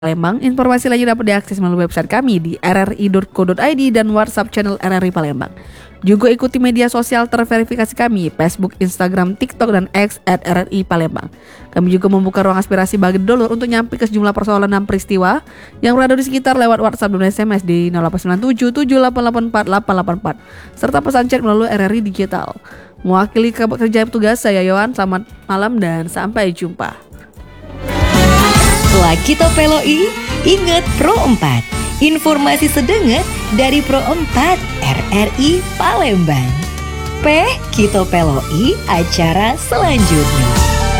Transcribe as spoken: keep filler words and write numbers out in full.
Palembang. Informasi lainnya dapat diakses melalui website kami di r r i dot co dot i d dan WhatsApp channel R R I Palembang. Juga ikuti media sosial terverifikasi kami, Facebook, Instagram, TikTok, dan X at R R I Palembang. Kami juga membuka ruang aspirasi bagi dulur untuk nyampe ke sejumlah persoalan dan peristiwa yang berada di sekitar lewat WhatsApp dan S M S di nol delapan sembilan tujuh tujuh delapan delapan empat delapan delapan empat serta pesan chat melalui R R I Digital. Mewakili kerja petugas, saya Yohan. Selamat malam dan sampai jumpa. Setelah kita peloi, ingat Pro empat. Informasi sedenget dari Pro empat R R I Palembang. Peh kita peloi acara selanjutnya.